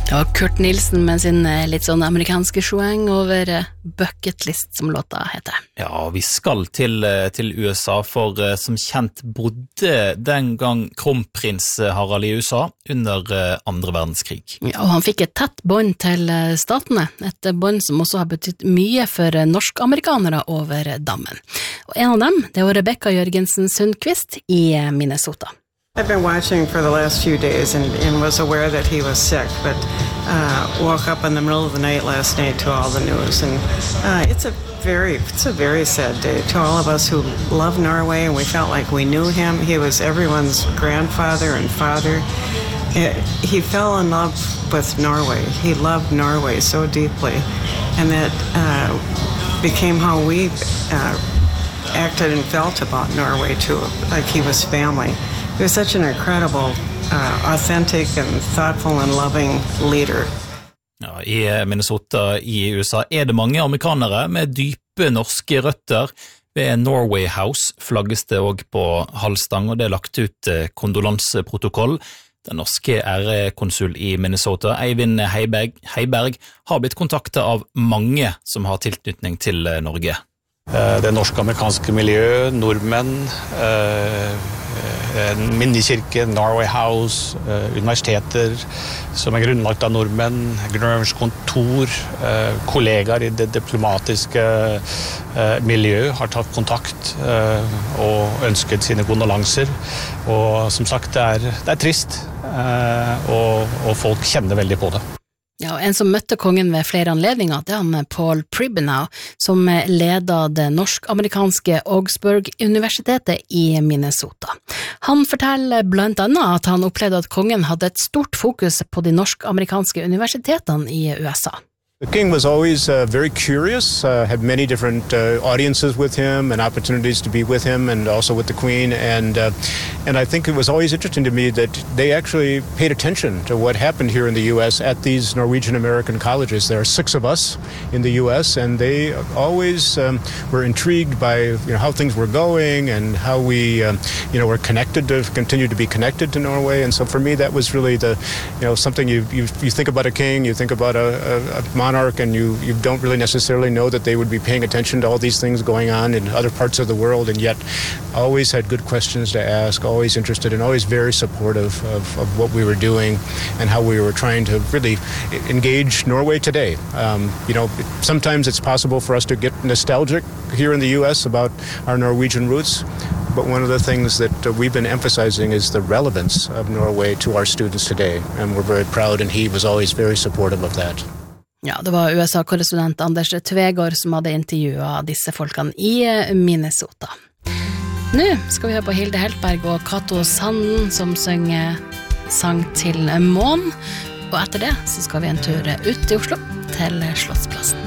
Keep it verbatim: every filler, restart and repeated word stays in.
Det var Kurt Nilsen med sin litt sånn amerikanske swang over Bucket List, som låta heter. Ja, vi skal til, til U S A, for som kjent bodde den gang kronprins Harald i U S A under andre verdenskrig. Ja, og han fikk et tett bånd til statene, et bånd som også har betydd mye for norsk-amerikanere over dammen. Og en av dem, det var Rebecca Jørgensen Sundqvist i Minnesota. I've been watching for the last few days and, and was aware that he was sick, but uh, woke up in the middle of the night last night to all the news. And uh, it's a very, it's a very sad day to all of us who love Norway, and we felt like we knew him. He was everyone's grandfather and father. It, he fell in love with Norway. He loved Norway so deeply, and that uh, became how we uh, acted and felt about Norway too, like he was family. He was such an incredible, uh, authentic and thoughtful and loving leader. Ja, i Minnesota i U S A er det mange amerikanere med dype norske røtter. Ved Norway House flagges det også på halvstang, og det er lagt ut kondolanseprotokoll. Den norske ærekonsul i Minnesota, Eivind Heiberg, Heiberg, har blitt kontaktet av mange som har tilknytning til Norge. Det norsk-amerikanske miljø, nordmenn, minnekirke, Norway House, universiteter som er grunnlagt av nordmenn, Grønlands kontor, kollegaer i det diplomatiske miljø har tatt kontakt og ønsket sine kondolanser. Og som sagt, det er, det er trist, og, og folk kjenner veldig på det. Ja, og en som møtte kongen ved flere anledninger, det er han Paul Pribenow, som leder det norsk-amerikanske Augsburg-universitetet i Minnesota. Han forteller blant annet at han opplevde at kongen hadde et stort fokus på de norsk-amerikanske universitetene i U S A. The king was always uh, very curious, uh, had many different uh, audiences with him and opportunities to be with him and also with the queen. And, uh, and I think it was always interesting to me that they actually paid attention to what happened here in the U S at these Norwegian American colleges. There are six of us in the U S, and they always um, were intrigued by you know, how things were going and how we um, you know, were connected to, continue to be connected to Norway. And so for me, that was really the, you know, something you, you, you think about a king, you think about a, a, a monarch, and you, you don't really necessarily know that they would be paying attention to all these things going on in other parts of the world, and yet always had good questions to ask, always interested and always very supportive of, of what we were doing and how we were trying to really engage Norway today. Um, you know, sometimes it's possible for us to get nostalgic here in the U S about our Norwegian roots, but one of the things that uh, we've been emphasizing is the relevance of Norway to our students today, and we're very proud, and he was always very supportive of that. Ja, det var U S A-korrespondent Anders Tvegård som hadde intervjuet disse folkene i Minnesota. Nå skal vi høre på Hilde Heltberg og Kato Sanden som synger sang til Mån, og etter det så skal vi en tur ut i Oslo til Slottsplassen.